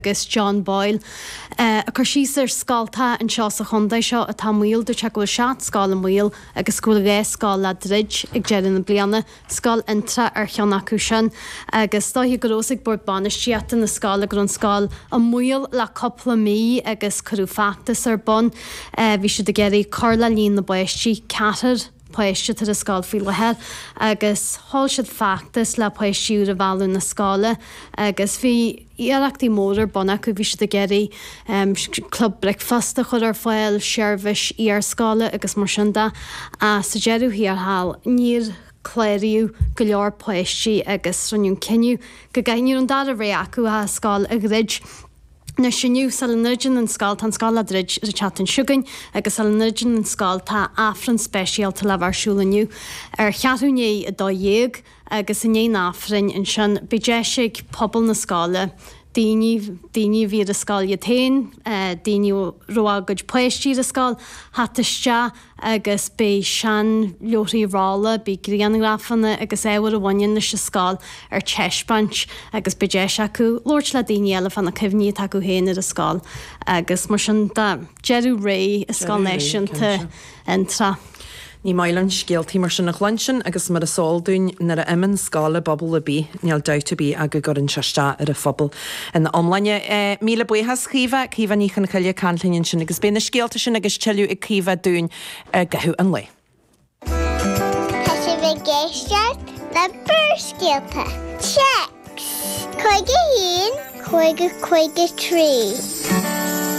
agus John Boyle. A chur síos ar scáilta an seo sa chundaid seo a tá muil de teac go seat scáil an muil agus scúil ré scáil le drid ag jean na bliana scáil intra ar cheannachú sin agus stáithí gorósigh bord banistíata na scáil gur an scáil an muil le coppla mí agus curú factas ar bon. Bhí si de geirí Carla líon na baistí catar poiste tar a scáil fi lethir agus hall siad factas le poistúr a bhú na scála agus bhí iarachtaí mór bonna go bhí siad a geirí club breakfast a chud ar fáil seirbhis ar scála agus mar sinnda a sa dearú hí ar hall níor chléiriú go leor poistí agus runún ciniú go gaiinú an dar a ré acu a scáil a grid. Na sinniu sal nudgin an scáil tan scáil a drid ar chatan siúgain agus sal nudgin an scáil tá afran spéisial tá leharsúlaniu ar cheatúné a dó dhéag agus in éon áfrin in sin beidéisiigh pobl na scála. Daoine bhí a scáil tain, daoine roiagad poistí a scáil hatiste agus bé sean leorí rála bí gríangrafanna agus éhar a bhain na se scáil ar teispant agus beidéis acu Lord le daoine eile fanna cehníí acu héanaar a scáil agus mar sin jeú ré a scáil neisianta intra. Ní mailan scéaltaí mar sin nach lansin agus mar a sáilún nar a immen scála bobbal a bí neal douta bí a go gur an seiste ar a phobal. In omlainne míle buchas chríomh níchan chuile canlinn sin agus béna scéalta sin agus teú i críomh dún gathú an lei. Tá sé bh géisteart na burscéalta. Checks! Chuige hín, chuige trí.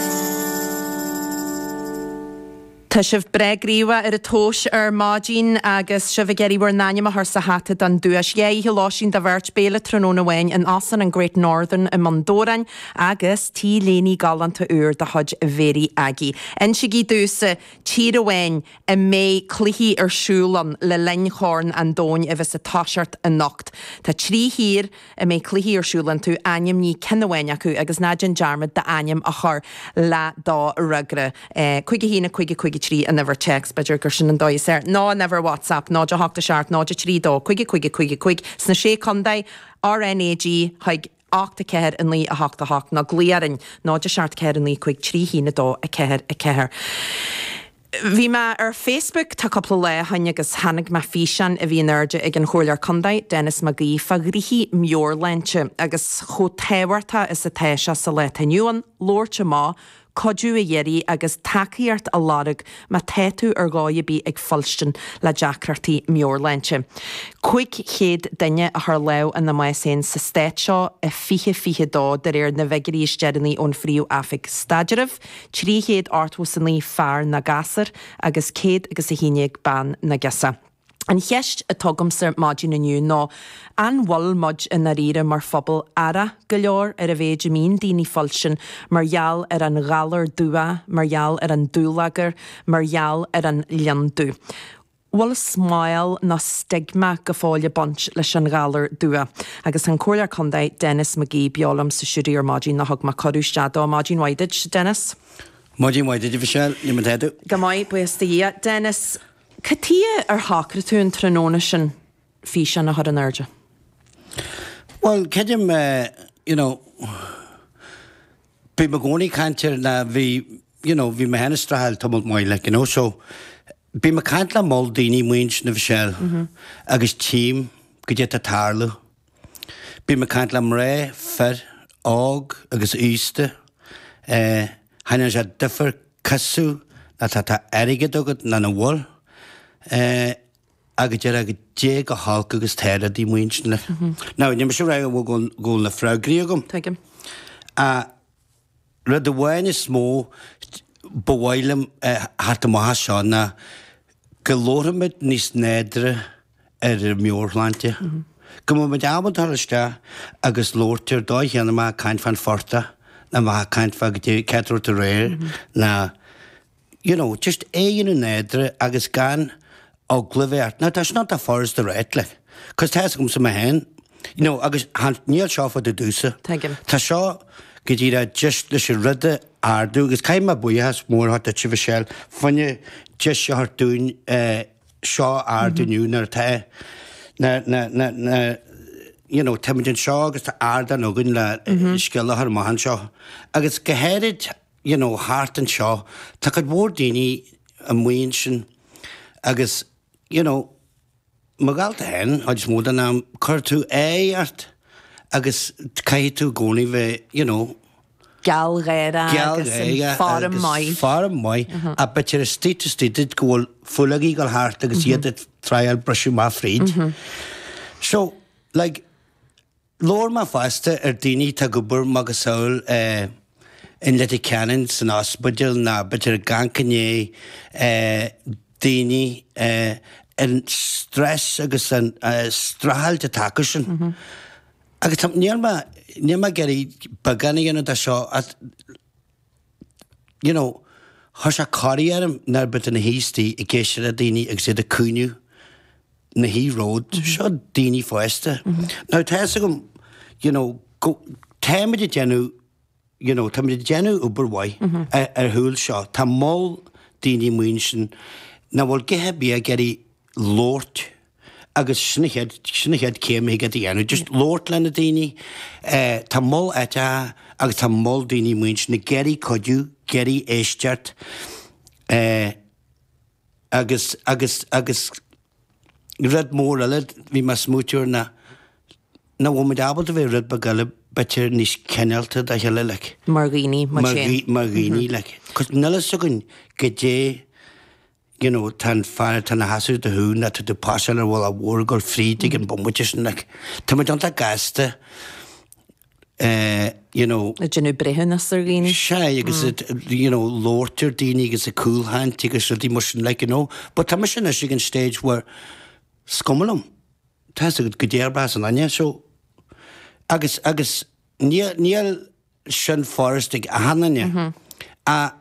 Tá sibh bregríomha ar a tóis ar mádín agus sibh geiríhar naine a thsa hata don dúas hí lásin de bhirt béle tróna bhain in asan an Great Northern in Mandórain agus tí léní galanta úr de chuid bhérí agé. In si gí dúsa tír a bhain i mé cluichí ar siúlan le leinchorn an dóin a bheits a táisiart a nocht. Tá trí hir i mé cluichí ar siúlan tú aim ní cinhhain acu agus náidir dearmad de aim a chur le dá rugre. Chuige hína chuige trí a never checks beidir gur sin an dóis ar ná never WhatsApp ná de hata seart ná de trí dó chuige sna sé condaid RNAG chuig 8 ceir in lí a hachta ná gléarin ná de seart ceir in lí chuig trí hína dó a ceir. Bhí me ar Facebook tá coppla le haine agus hanig me físean a bhí nerde ag an chóir condaid Dennis McGee fagrihí Muirlente agus cho téhairta is a téise sa le taniuan Lórte má codú a dhéirí agus takeíart a lárig má téú ar gáide bí ag falstin le deacrartaí Muirlente. Cuig chéad daine a th le an na mai sin sa stéit seo a fiche dó de réir na bheigeirí steannaí ón fríú afig staidirh, trí chéad arthusannaí fear na gasar agus céad agus a híineag ban na gasa. An cheist a tugam sa mádín aniu ná anhil mud in na riire mar phobal ara go leor ar a bhéidir mín daoine falsin margheall ar an galar dua, margheall ar an dúlagar, margheall ar an leandú. Wal smáil na stigma go fáile bont leis an galar dua. Agus an cóir condaid Dennis McGee beálam sa siúrí ar mádín na thug má corústead á mádín waidid, Dennis? Mádín waidid i bhisiil, ní man teadú. Gamáid buasta í, Dennis, Catí ar hácra tú an tróna sin fí sin na an airde? Well, ceidim, bí me gcónaí cantir na bhí me hena strahail tumult maile, so bí me cant le mol daoine muins na bhisiil agus tím go dé a tárla. Bí me cant le ré, fer, ág agus íste, haine sé difar casú na tá airigid agad na na bhil. Agad agad dé go hálca agus téire dí muins le. Ná, ní me se raibh bhil gúil na fragrií agam. Teigim. Rud a bhhain is smó bhhailem hat amá seo na golóramid níos néidre ar Muirlente. Go mid amantariste agus lórtir dó chéanana má caint fan forta na má caint fa go dtí cetrú a réir na just éigen néidre agus gan ó gluvéart. Now, that's not the forest the right, like. Because that's come to my hand. Agus níl seo fa de dúsa. Tá seo go dtí just leis rudde ardú, agus caiim a buíhas mór hat a tíh seil, fanne just seo dún seo ardúniu nar tá Timidin seo agus tá ardan ógan le sciile ar mahan seo. Agus gohéad, háart an seo, tá go bhór daoine a muon sin agus, magáilta hen, agus móda ná chuir tú éart agus cai tú gcónaí bheith, Gal réire agus fáram mai. Fáram mai, a betir a stíid ggóil fulagaí gal háart agus iad trial brusú má fríd. So, lór má fásta daoine tá gobar magus saoil in leti canan san osbadil na betir gancané daoine an stress agus an strahalta takeú sin. Agus níor má geirí bagana dhéanana a seo thir se choíarm nar bit na hístaí I ggéisiir a daoine ag siad a cúniú na híród, seo daoine fáiste. Ná teasa gom, táimiid déanú, táimiid déanú uberhaid ar thuúil seo, tá mó daoine muoin sin, na bhfuil githe bí a geirí lórt, agus sinna chéad céim higad dhéanú, just lórt lena daoine, tá mó eite agus tá mó daoine muoin sin na geirí codú, geirí éisteart, agus rud mór eile bhí mar smúteúr na bhfuid abal a bheith rud bagala betir níos cenealta a heile le. Marghini, Marghini le. Cos nula sugan go dé, tan fear tan hasú de hún na tu de pasal ar bhil a bhór gur frídig an bombute sin le. Tá mar donta gasta, a dynú brethú na sargini. sé agus lóirtir daoine agus a coolhaint agus rudí mar sin le, but tá mar sin a sig an stage where scomalum. Tá a go déarbás an aine, so agus níl sin forrastig a hanane. A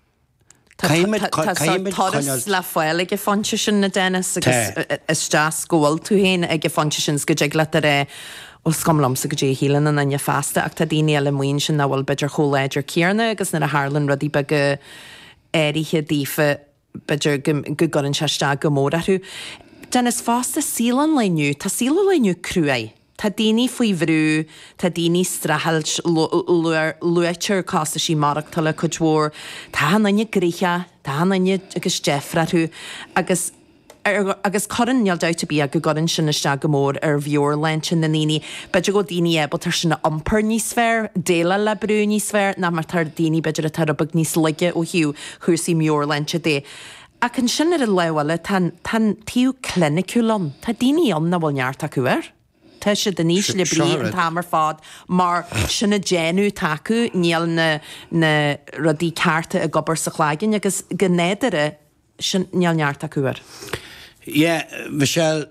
Táras le fáil ag fáinte sin na dénas agus iste scóil tú héin ag fáinte sin go deag le ré ó scomlam sa go dé hílan an aine festa ach tá daine eile muoin sin na bhfuil beidir choléidir céarna agus na a Harlan rudí be go éirithe dífa beidir go gorann seiste go mór athú. Dennis fásta sílan leniu, tá síla leniu cruúai. Tá daoine faoi bhrú, tá daoine strahailt luitir cásta sí marachtal le chudhór, tá hananne grícha, tá hananne agus Jeffrathú, agus coran neal doubt bí a go gorann sin iste go mór ar bheor lein na níní, beidir go daoine ébal tar sinna ampar níos fearr, déile le brú níos fearr, na mar tar daoine beidir a tar a bag níos lige ó hiú chuirsaí meor leinte dé. Ac yn sin ar y lewala tan tíw clinicúlan, tá daoine an na bhfuil neart acuair. Tá sé den níos le brí an tamar fád, mar sinna déanú tacu níl na rudí carta a gobar sa chláigin, agus gnéadare sin níl neart acuair. Yeah, Michelle,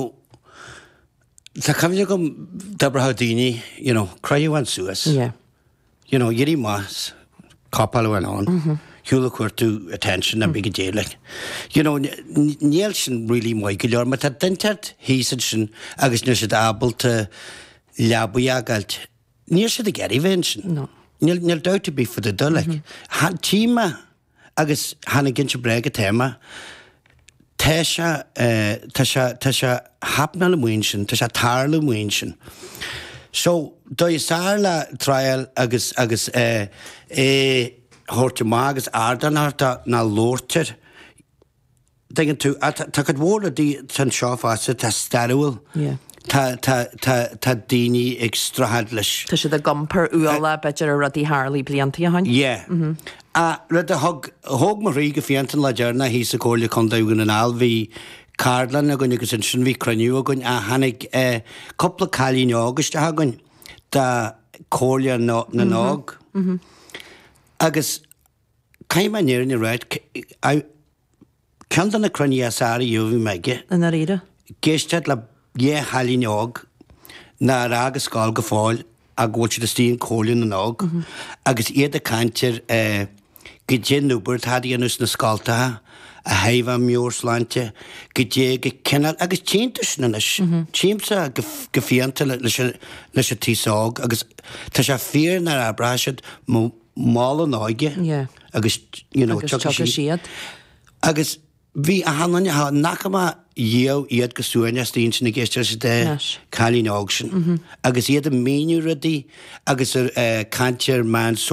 tá cafide gom dabratha daoine, creiú an suas. Yeah. Irí más, capal an on. Húla cuairtú attention na big dé le. Níl sin rilí mai go leor, mar tá dintart hísan sin agus níl siad ábalta leabaí agailt. Níl siad a geirí bhéin sin. Níl doubt bí fud a dul. Tíma agus hána ginse brega téma, tá se hapna le muoin sin, tá se tar le muoin sin. So, do is le trial agus Horta mágus ardan harta na lórtir. Dingin tú, tá cad bhór a dí tan seoása tá starúil. Tá daoine ag strahad leis. Tá siad a gompar uala beidir a rudí Harlí bliantaí a hain? Yeah. A rud a thug mar rí go fiantan le dearna hí sa cóla chun dagan an alhí cardlan a gunn agus sin bhí craniú a gunn a hanig coppla cailín agus de hagann tá cóla na nág. Agus caiim an éir ní ráid cean na croní a sára dúhí meige. Yn ar eira? Géistead le dhé chalín ág na rágus sáil go fáil a ggóil siad a stíon cólinn an ág. Agus iad a cantir go dé núbert hadí anús na scáltathe a haimh meorsláinte go dé go cenal agus tíantas na tíimsa go fianta leis a tíág agus tá sé fír na abrasiad mála náige agus tucha siad. Agus bhí a hananne nachama Iau iad go súine stín sin na géiste sé de chalín ágsin. Agus iad a méniú rudí agus cantir man